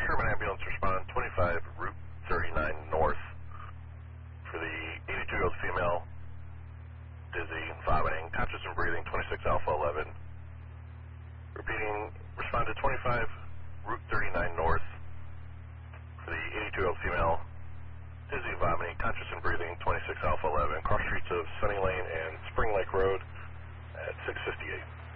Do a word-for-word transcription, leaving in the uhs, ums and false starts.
Sherman ambulance respond twenty-five Route thirty-nine North for the eighty-two-year-old female, dizzy, vomiting, conscious and breathing, twenty-six Alpha eleven. Repeating, respond to twenty-five Route thirty-nine North for the eighty-two-year-old female, dizzy, vomiting, conscious and breathing, twenty-six Alpha eleven. Cross streets of Sunny Lane and Spring Lake Road at six fifty-eight.